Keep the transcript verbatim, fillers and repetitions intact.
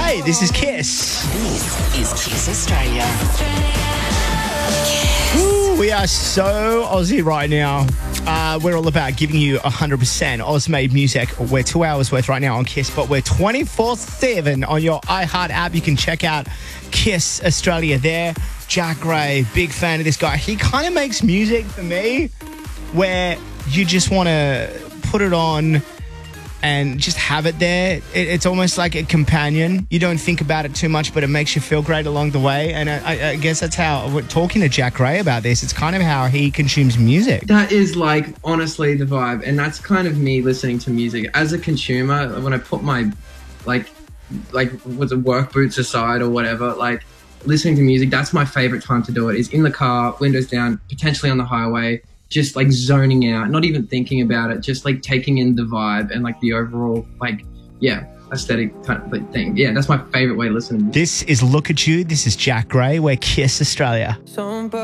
Hey, this is Kiss. This is Kiss Australia. Ooh, we are so Aussie right now. Uh, we're all about giving you one hundred percent Oz-made music. We're two hours worth right now on Kiss, but we're twenty-four seven on your iHeart app. You can check out Kiss Australia there. Jack Gray, big fan of this guy. He kind of makes music for me where you just want to put it on and just have it there. It, it's almost like a companion. You don't think about it too much, but it makes you feel great along the way. And I, I guess that's how, we're talking to Jack Gray about this, it's kind of how he consumes music. That is like, honestly, the vibe. And that's kind of me listening to music. As a consumer, when I put my, like, like, was it work boots aside or whatever, like, listening to music, that's my favorite time to do it, is in the car, windows down, potentially on the highway, just like zoning out, not even thinking about it, just like taking in the vibe and like the overall, like, yeah, aesthetic kind of thing. Yeah, that's my favorite way of listening. This is Look At You. This is Jack Gray. We're Kiss Australia.